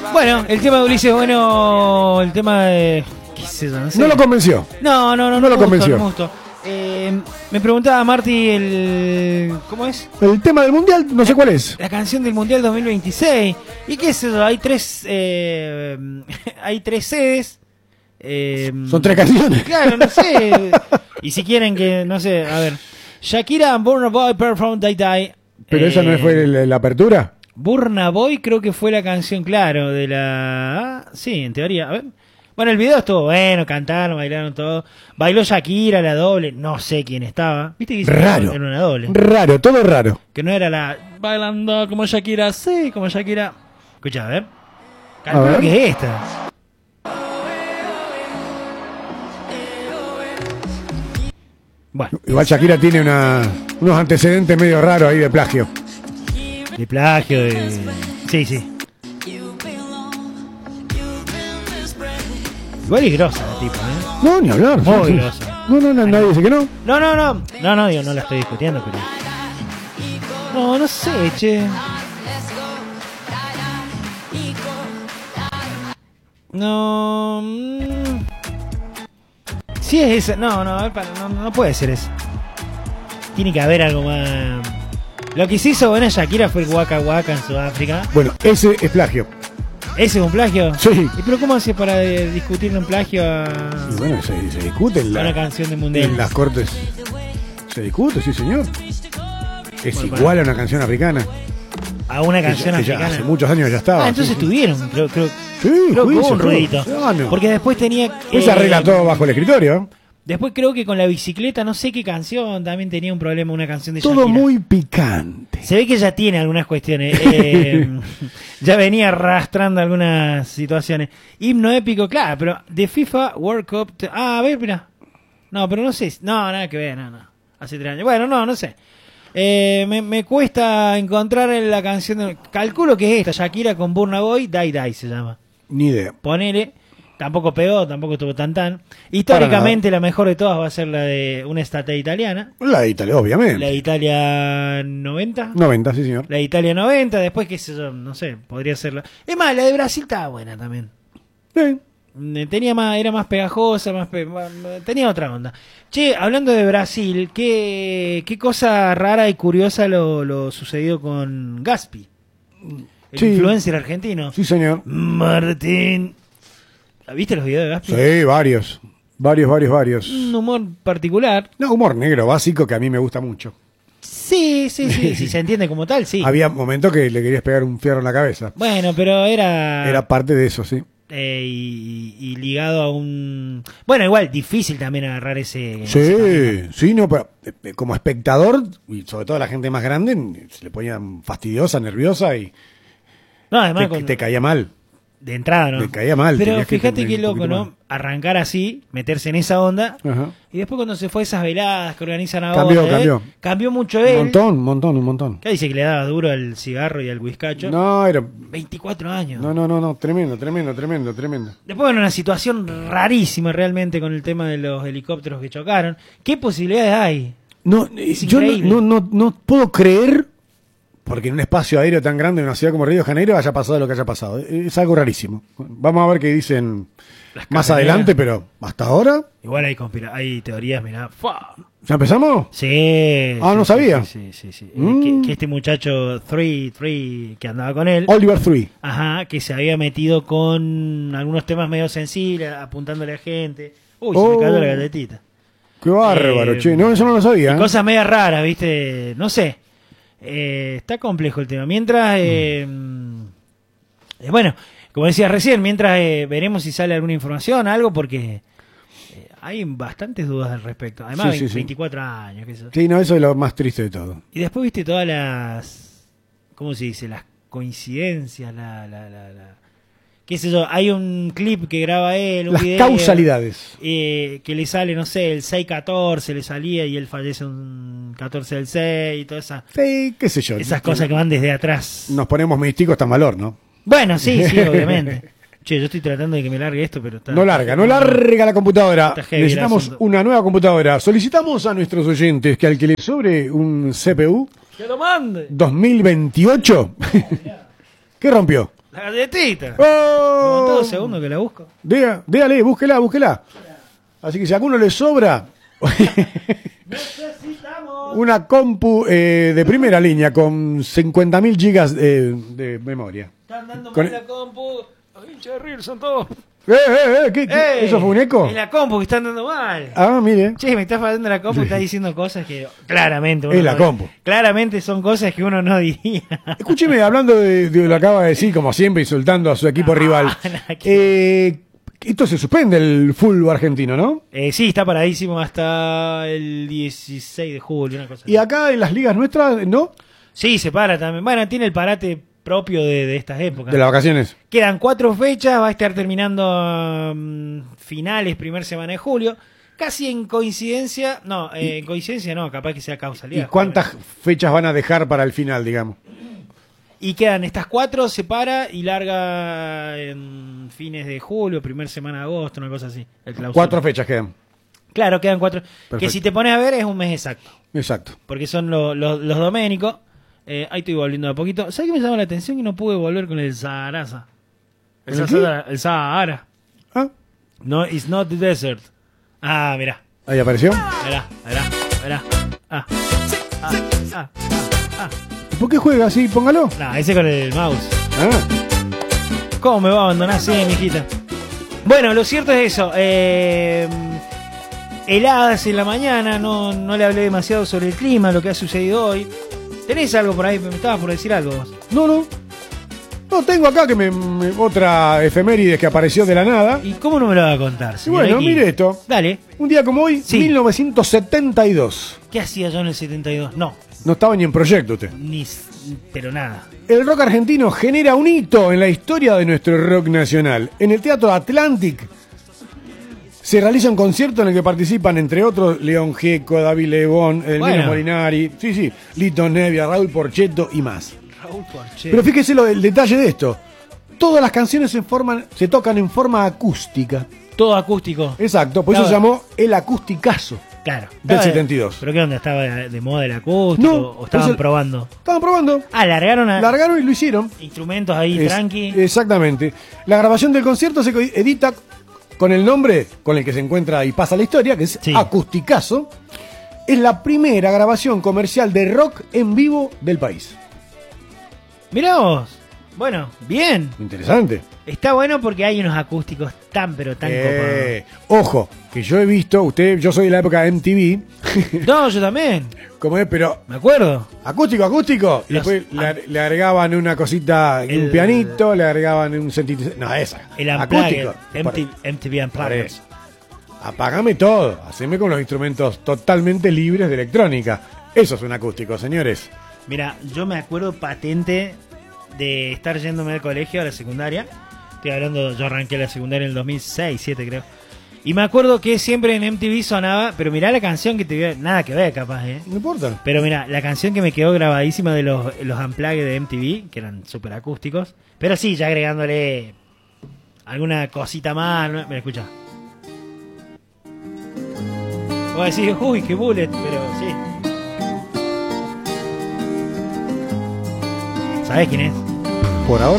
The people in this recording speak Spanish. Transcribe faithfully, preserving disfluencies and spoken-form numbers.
Bueno, el tema de Ulises, bueno, el tema de... ¿Qué sé yo? No sé. No lo convenció. No, no, no, No no lo me gustó, convenció. no me gustó. Eh, me preguntaba Marty el... ¿Cómo es? El tema del mundial, no sé cuál es. La canción del Mundial dos mil veintiséis. ¿Y qué es eso? Hay tres... Eh, hay tres sedes. Eh, Son tres canciones. Claro, no sé. Y si quieren que, no sé, a ver. Shakira and Burna Boy perform Die Die. Pero eh, esa no fue la, la apertura. Burna Boy creo que fue la canción, claro, de la... Ah, sí, en teoría. A ver. Bueno, el video estuvo bueno, cantaron, bailaron todo. Bailó Shakira, la doble. No sé quién estaba. ¿Viste que Raro. era una doble? Raro, todo raro. Que no era la... Bailando como Shakira, sí, como Shakira. Escucha, a ver. Calculo ver. que es esta. Bueno, Igual Shakira tiene una, unos antecedentes medio raros ahí de plagio. de plagio, de... Sí, sí. Igual es grosa la tipa, ¿eh? No, ni hablar. Muy Sí. grosa. No, no, no, nadie dice que no. No, no, no. No, no, digo, no la estoy discutiendo, pero... No, no sé, che. No... mm. Sí es esa. No, no, a ver, para, no, no puede ser eso. Tiene que haber algo más... Lo que se hizo buena Shakira fue el Waka Waka en Sudáfrica. Bueno, ese es plagio. ¿Ese es un plagio? Sí. ¿Y pero cómo hace para eh, discutir un plagio a, Y bueno, se, se discute en, a la- una canción de mundial? en las cortes. Se discute, sí, señor. Es Bueno, igual a una canción africana. A una Que canción ya- que ya africana. hace muchos años ya estaba. Ah, entonces sí, sí. tuvieron, creo, creo, Sí, creo que juicio, hubo un todo. ruidito. Ah, no. Porque después tenía... Pues se eh, arregla todo bajo el escritorio. Después creo que con la bicicleta, no sé qué canción, también tenía un problema, una canción de Todo Shakira. muy picante. Se ve que ya tiene algunas cuestiones. eh, ya venía arrastrando algunas situaciones. Himno épico, claro, pero de FIFA World Cup... te- Ah, a ver, mira. No, pero no sé. No, nada que ver, no, no. Hace tres años. Bueno, no, no sé. Eh, me, me cuesta encontrar la canción. De... Calculo que es esta, Shakira con Burna Boy, Die Die se llama. Ni idea. Ponele. Tampoco pegó, tampoco estuvo tan tan. Históricamente la mejor de todas va a ser la de una estate italiana. La de Italia, obviamente. La de Italia noventa. noventa, sí, señor. La de Italia noventa, después qué sé yo, no sé, podría ser la... Es más, la de Brasil estaba buena también. Sí. Eh, Tenía más, era más pegajosa, más pe- más- tenía otra onda. Che, hablando de Brasil, qué, qué cosa rara y curiosa lo, lo sucedido con Gaspi, el Sí. influencer argentino. Sí, señor. Martín. ¿Viste los videos de Gaspi? Sí, varios. Varios, varios, varios. Un humor particular. No, humor negro básico que a mí me gusta mucho. Sí, sí, sí, si se entiende como tal, sí. Había momentos que le querías pegar un fierro en la cabeza. Bueno, pero era... Era parte de eso, sí. eh, y, y ligado a un... Bueno, igual, difícil también agarrar ese... ese Sí, camino. sí, no, pero eh, como espectador, y sobre todo la gente más grande, se le ponía fastidiosa, nerviosa y No, además, te, con- te caía mal. de entrada, ¿no? Te caía mal. Pero tenías que fíjate tener qué un loco, poquito ¿no? más. Arrancar así, meterse en esa onda, Ajá. y después cuando se fue a esas veladas que organizan ahora... Cambió, ¿eh? cambió. Cambió mucho Un él. montón, un montón, un montón. ¿Qué dice que le daba duro al cigarro y al whiskacho? No, era... veinticuatro años. No, no, no, no, tremendo, tremendo, tremendo, tremendo. Después, bueno, una situación rarísima realmente con el tema de los helicópteros que chocaron. ¿Qué posibilidades hay? No, eh, Es yo no, increíble. no, no, no puedo creer, porque en un espacio aéreo tan grande en una ciudad como Río de Janeiro haya pasado lo que haya pasado. Es algo rarísimo. Vamos a ver qué dicen Las más carreras. adelante, pero hasta ahora... Igual hay conspira hay teorías, mirá. ¡Fua! ¿Ya empezamos? Sí. Ah, sí, no sí, sabía. Sí, sí, sí. sí. Mm. Que, que este muchacho, Three, Three, que andaba con él, Oliver Three. ajá, que se había metido con algunos temas medio sensibles, apuntándole a gente. Uy, se Oh. me cayó la galletita. Qué bárbaro, Eh, che. No, eso no lo sabía. ¿eh? Cosas medias raras, ¿viste? No sé. Eh, está complejo el tema. Mientras, eh, eh, bueno, como decía recién, mientras eh, veremos si sale alguna información, algo, porque eh, hay bastantes dudas al respecto. Además, Sí, sí, sí. veinticuatro años. qué sé yo. Sí, no, eso es lo más triste de todo. Y después, viste, todas las... ¿Cómo se dice? Las coincidencias, la... la, la, la qué sé yo, hay un clip que graba él, un Las video, causalidades. eh, que le sale, no sé, el seis catorce le salía y él fallece un catorce del seis y toda esa... Sí, qué sé yo. Esas cosas que van desde atrás. Nos ponemos místicos hasta valor, ¿no? Bueno, sí, sí, obviamente. Che, yo estoy tratando de que me largue esto, pero está... No larga, no larga la computadora. Está heavy el Necesitamos asunto. una nueva computadora. Solicitamos a nuestros oyentes que al que le sobre un C P U ¡Que lo mande! dos mil veintiocho. ¿Qué rompió? La galletita. ¡Oh! Aguantá dos segundos que la busco. Diga, dígale, búsquela, búsquela. Así que si a alguno le sobra Necesitamos. una compu eh, de primera línea con cincuenta mil gigas eh, de memoria. Están dando Con- mal la compu. Los hinchas de River son todos. ¡Eh, eh, eh! ¿qué- qué? ¡Eh! ¿Eso fue un eco? Es la compu que están dando mal. Ah, mire. Che, me está fallando la compu, está diciendo cosas que claramente uno Es la no- compu. Claramente son cosas que uno no diría. Escúcheme, hablando de, de lo que acaba de decir, como siempre, insultando a su equipo Ah, rival. nada que- Eh, esto se suspende el fútbol argentino, ¿no? Eh, sí, está paradísimo hasta el dieciséis de julio, una cosa Y así. acá en las ligas nuestras, ¿no? Sí, se para también. Bueno, tiene el parate propio de, de estas épocas. De las vacaciones. Quedan cuatro fechas, va a estar terminando um, finales, primer semana de julio. Casi en coincidencia, no, eh, en coincidencia no, capaz que sea ¿Y causalidad. cuántas fechas van a dejar para el final, digamos? Y quedan estas cuatro, se para y larga en fines de julio, primer semana de agosto, una cosa así. El clausura. Cuatro fechas quedan. Claro, quedan cuatro. Que Perfecto. si te pones a ver es un mes exacto. Exacto. Porque son lo- lo- los doménicos. Eh, ahí estoy volviendo de a poquito. ¿Sabes qué me llama la atención? Que no pude volver con el Sahara. El, ¿El Sahara, el Sahara. Ah, No, it's not the desert. Ah, mirá. ahí apareció. Mirá, mirá, mirá. Ah, ah, ah, ah, ah. ¿Por qué juega así? Póngalo. No, ese con el mouse. Ah, ¿Cómo me va a abandonar así, mijita? Bueno, lo cierto es eso. Eh, heladas en la mañana. No, no le hablé demasiado sobre el clima, lo que ha sucedido hoy. ¿Tenés algo por ahí? Me estabas por decir algo vos. no, no. No, tengo acá que me, me- otra efeméride que apareció de la nada. ¿Y cómo no me lo va a contar, Y señor bueno, X? mire esto. Dale. Un día como hoy, Sí. mil novecientos setenta y dos. ¿Qué hacía yo en el setenta y dos? No, No estaba ni en proyecto usted. ni... s- pero nada. El rock argentino genera un hito en la historia de nuestro rock nacional. En el Teatro Atlantic se realiza un concierto en el que participan, entre otros, León Gieco, David Lebón, el Bueno. Nino Molinari, sí, sí, Lito Nevia, Raúl Porchetto y más. Raúl Porchet. Pero fíjese lo, el detalle de esto. Todas las canciones se, forman, se tocan en forma acústica. Todo acústico. Exacto, por eso se Claro. llamó el acusticazo. Claro. Del Estaba de- setenta y dos. ¿Pero qué onda? ¿Estaba de, de moda el acústico? No, ¿O estaban pues el- probando? Estaban probando, Ah, largaron a largaron y lo hicieron. instrumentos ahí Es- tranqui. Exactamente. La grabación del concierto se co- edita con el nombre con el que se encuentra y pasa la historia, que es Sí. Acusticazo. Es la primera grabación comercial de rock en vivo del país. Mirá vos. Bueno, bien. Interesante. Está bueno porque hay unos acústicos tan pero tan Eh, ojo, que yo he visto, usted, yo soy de la época de M T V, copados. No, yo también. como es, pero Me acuerdo. acústico, acústico. Y Los- después le, le agregaban una cosita, El- un pianito, le agregaban un sintetizador. No, esa. El Unplugged. acústico. M T V, M T V Por Unplugged. eso. Apágame todo, haceme con los instrumentos totalmente libres de electrónica. Eso es un acústico, señores. Mira, yo me acuerdo patente de estar yéndome al colegio a la secundaria. Estoy hablando, yo arranqué la secundaria en el dos mil seis, dos mil siete creo. Y me acuerdo que siempre en M T V sonaba, pero mirá la canción que te voy a- nada que ver capaz, eh. No importa. Pero mira, la canción que me quedó grabadísima de los, los unplugged de M T V, que eran súper acústicos. Pero sí, ya agregándole alguna cosita más. ¿no? Mira, escucha. Voy a decir, uy, qué bullet, pero sí. ¿Sabés quién es? Por ahora